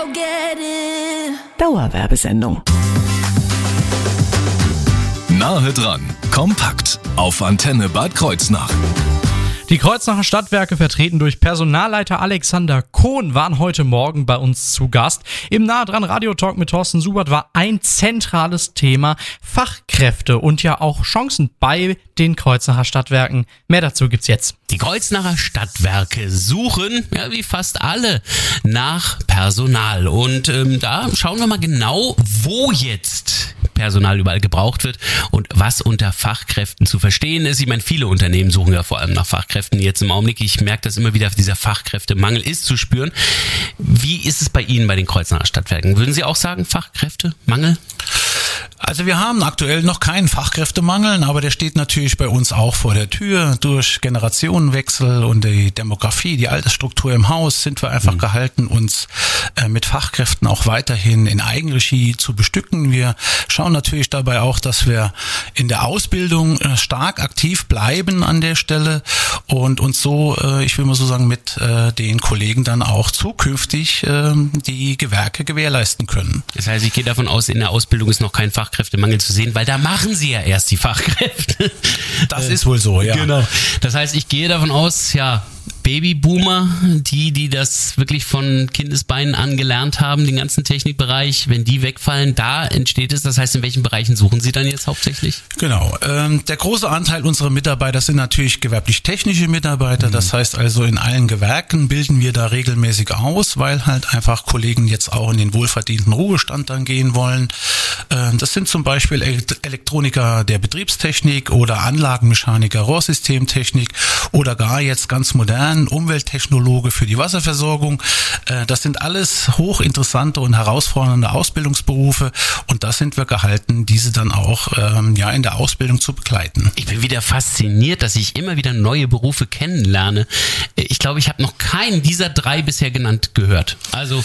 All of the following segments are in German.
go get it. Dauerwerbesendung. Nahe dran, kompakt auf Antenne Bad Kreuznach. Die Kreuznacher Stadtwerke, vertreten durch Personalleiter Alexander Kohn, waren heute Morgen bei uns zu Gast. Im Nahe dran Radiotalk mit Thorsten Subert war ein zentrales Thema Fachkräfte und ja auch Chancen bei den Kreuznacher Stadtwerken. Mehr dazu gibt's jetzt. Die Kreuznacher Stadtwerke suchen, ja wie fast alle, nach Personal. Und da schauen wir mal genau, wo jetzt Personal überall gebraucht wird und was unter Fachkräften zu verstehen ist. Ich meine, viele Unternehmen suchen ja vor allem nach Fachkräften jetzt im Augenblick. Ich merke das immer wieder, dieser Fachkräftemangel ist zu spüren. Wie ist es bei Ihnen bei den Kreuznacher Stadtwerken? Würden Sie auch sagen, Fachkräftemangel? Also wir haben aktuell noch keinen Fachkräftemangel, aber der steht natürlich bei uns auch vor der Tür. Durch Generationenwechsel und die Demografie, die Altersstruktur im Haus sind wir einfach gehalten, uns mit Fachkräften auch weiterhin in Eigenregie zu bestücken. Wir schauen natürlich dabei auch, dass wir in der Ausbildung stark aktiv bleiben an der Stelle und uns so, ich will mal so sagen, mit den Kollegen dann auch zukünftig die Gewerke gewährleisten können. Das heißt, ich gehe davon aus, in der Ausbildung ist noch kein Fachkräftemangel zu sehen, weil da machen sie ja erst die Fachkräfte. Das ist wohl so, ja. Genau. Das heißt, ich gehe davon aus, ja, Babyboomer, die das wirklich von Kindesbeinen an gelernt haben, den ganzen Technikbereich, wenn die wegfallen, da entsteht es. Das heißt, in welchen Bereichen suchen Sie dann jetzt hauptsächlich? Genau. Der große Anteil unserer Mitarbeiter sind natürlich gewerblich-technische Mitarbeiter. Das heißt also, in allen Gewerken bilden wir da regelmäßig aus, weil halt einfach Kollegen jetzt auch in den wohlverdienten Ruhestand dann gehen wollen. Das sind zum Beispiel Elektroniker der Betriebstechnik oder Anlagenmechaniker, Rohrsystemtechnik oder gar jetzt ganz modern Umwelttechnologe für die Wasserversorgung. Das sind alles hochinteressante und herausfordernde Ausbildungsberufe und da sind wir gehalten, diese dann auch in der Ausbildung zu begleiten. Ich bin wieder fasziniert, dass ich immer wieder neue Berufe kennenlerne. Ich glaube, ich habe noch keinen dieser 3 bisher genannt gehört. Also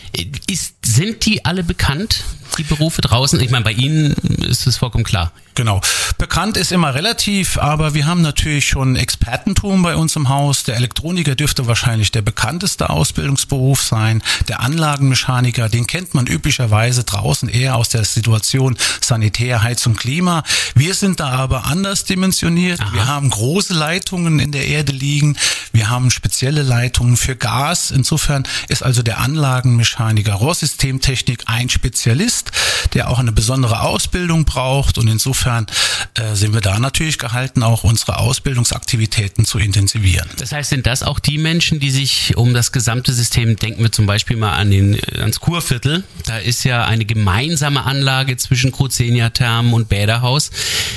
sind die alle bekannt, die Berufe draußen? Ich meine, bei Ihnen ist es vollkommen klar. Genau. Bekannt ist immer relativ, aber wir haben natürlich schon Expertentum bei uns im Haus. Der Elektroniker dürfte wahrscheinlich der bekannteste Ausbildungsberuf sein. Der Anlagenmechaniker, den kennt man üblicherweise draußen eher aus der Situation Sanitär, Heizung, Klima. Wir sind da aber anders dimensioniert. Aha. Wir haben große Leitungen in der Erde liegen. Wir haben spezielle Leitungen für Gas. Insofern ist also der Anlagenmechaniker Rohrsystemtechnik ein Spezialist, der auch eine besondere Ausbildung braucht und insofern sind wir da natürlich gehalten, auch unsere Ausbildungsaktivitäten zu intensivieren. Das heißt, sind das auch die Menschen, die sich um das gesamte System, denken wir zum Beispiel mal ans Kurviertel, da ist ja eine gemeinsame Anlage zwischen Cruzenia Thermen und Bäderhaus.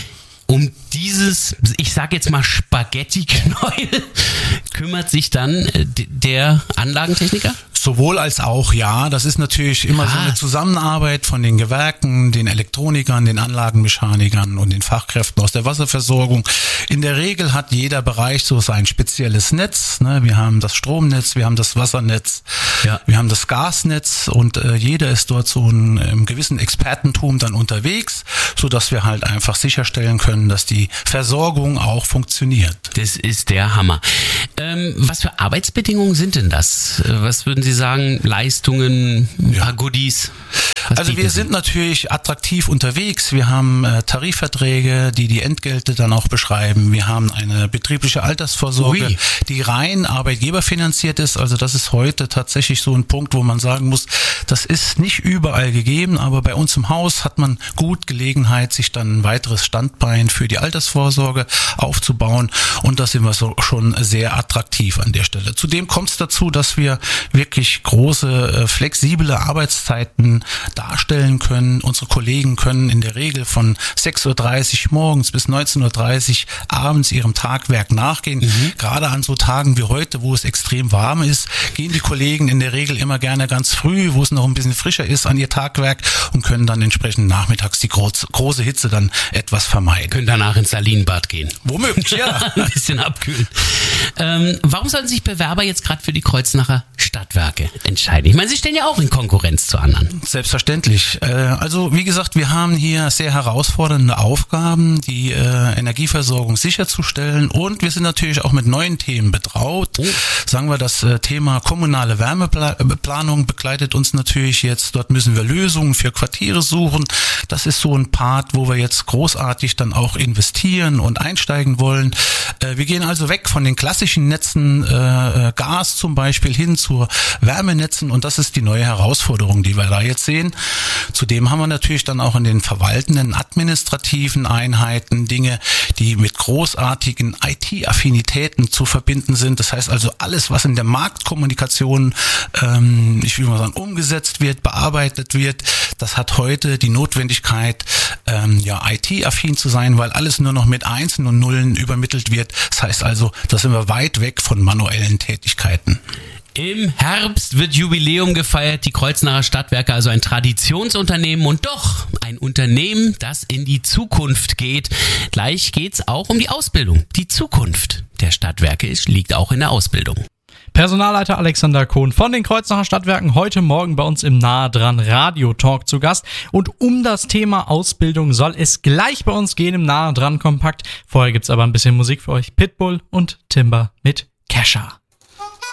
Um dieses, ich sage jetzt mal Spaghetti-Knäuel, kümmert sich dann der Anlagentechniker? Sowohl als auch, ja. Das ist natürlich immer so eine Zusammenarbeit von den Gewerken, den Elektronikern, den Anlagenmechanikern und den Fachkräften aus der Wasserversorgung. In der Regel hat jeder Bereich so sein spezielles Netz. Wir haben das Stromnetz, wir haben das Wassernetz, wir haben das Gasnetz und jeder ist dort so im gewissen Expertentum dann unterwegs, sodass wir halt einfach sicherstellen können, dass die Versorgung auch funktioniert. Das ist der Hammer. Was für Arbeitsbedingungen sind denn das? Was würden Sie sagen? Leistungen, ein paar Goodies? Also wir sind natürlich attraktiv unterwegs. Wir haben Tarifverträge, die Entgelte dann auch beschreiben. Wir haben eine betriebliche Altersvorsorge, die rein arbeitgeberfinanziert ist. Also das ist heute tatsächlich so ein Punkt, wo man sagen muss, das ist nicht überall gegeben, aber bei uns im Haus hat man gut Gelegenheit, sich dann ein weiteres Standbein für die Altersvorsorge aufzubauen. Und da sind wir so schon sehr attraktiv an der Stelle. Zudem kommt es dazu, dass wir wirklich große, flexible Arbeitszeiten darstellen können. Unsere Kollegen können in der Regel von 6:30 Uhr morgens bis 19:30 Uhr abends ihrem Tagwerk nachgehen. Gerade an so Tagen wie heute, wo es extrem warm ist, gehen die Kollegen in der Regel immer gerne ganz früh, wo es noch ein bisschen frischer ist, an ihr Tagwerk und können dann entsprechend nachmittags die große Hitze dann etwas vermeiden. Können danach ins Salinenbad gehen. Womöglich, ja. Ein bisschen abkühlen. Warum sollten sich Bewerber jetzt gerade für die Kreuznacher Stadtwerke entscheiden? Ich meine, sie stehen ja auch in Konkurrenz zu anderen. Selbstverständlich. selbstverständlich. Also wie gesagt, wir haben hier sehr herausfordernde Aufgaben, die Energieversorgung sicherzustellen, und wir sind natürlich auch mit neuen Themen betraut. Sagen wir, das Thema kommunale Wärmeplanung begleitet uns natürlich jetzt. Dort müssen wir Lösungen für Quartiere suchen. Das ist so ein Part, wo wir jetzt großartig dann auch investieren und einsteigen wollen. Wir gehen also weg von den klassischen Netzen, Gas zum Beispiel, hin zu Wärmenetzen, und das ist die neue Herausforderung, die wir da jetzt sehen. Zudem haben wir natürlich dann auch in den verwaltenden, administrativen Einheiten Dinge, die mit großartigen IT-Affinitäten zu verbinden sind. Das heißt also, alles, was in der Marktkommunikation, ich will mal sagen, umgesetzt wird, bearbeitet wird, das hat heute die Notwendigkeit, IT-affin zu sein, weil alles nur noch mit Einsen und Nullen übermittelt wird. Das heißt also, da sind wir weit weg von manuellen Tätigkeiten. Im Herbst wird Jubiläum gefeiert, die Kreuznacher Stadtwerke, also ein Traditionsunternehmen und doch ein Unternehmen, das in die Zukunft geht. Gleich geht's auch um die Ausbildung. Die Zukunft der Stadtwerke liegt auch in der Ausbildung. Personalleiter Alexander Kohn von den Kreuznacher Stadtwerken heute Morgen bei uns im Nahe dran Radio Talk zu Gast. Und um das Thema Ausbildung soll es gleich bei uns gehen im Nahe dran Kompakt. Vorher gibt's aber ein bisschen Musik für euch. Pitbull und Timber mit Kesha.